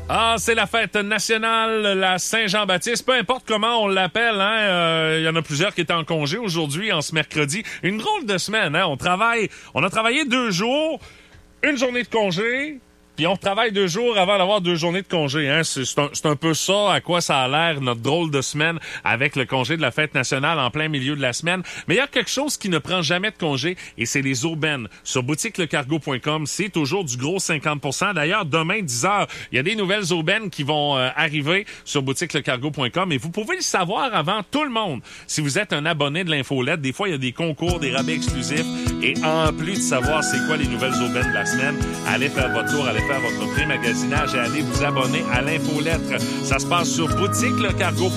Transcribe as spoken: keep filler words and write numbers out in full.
Ah, c'est la fête nationale, la Saint-Jean-Baptiste. Peu importe comment on l'appelle, hein, euh, il y en a plusieurs qui étaient en congé aujourd'hui, en ce mercredi. Une drôle de semaine, hein. On travaille, on a travaillé deux jours, une journée de congé, puis on travaille deux jours avant d'avoir deux journées de congé. Hein. C'est, c'est, un, c'est un peu ça à quoi ça a l'air, notre drôle de semaine avec le congé de la fête nationale en plein milieu de la semaine. Mais il y a quelque chose qui ne prend jamais de congé et c'est les aubaines. Sur boutique le cargo point com, c'est toujours du gros cinquante pour cent. D'ailleurs, demain, dix heures, il y a des nouvelles aubaines qui vont euh, arriver sur boutique le cargo point com et vous pouvez le savoir avant tout le monde. Si vous êtes un abonné de l'infolette, des fois, il y a des concours, des rabais exclusifs et en plus de savoir c'est quoi les nouvelles aubaines de la semaine, allez faire votre tour, allez faire votre pré-magasinage et allez vous abonner à l'infolettre. Ça se passe sur boutique le cargo point com.